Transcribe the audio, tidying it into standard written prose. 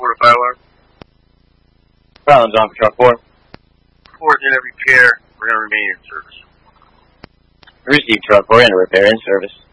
report a fire alarm. Problems on for truck 4. Report in every repair. We're going to remain in service. Received truck 4 into repair in service.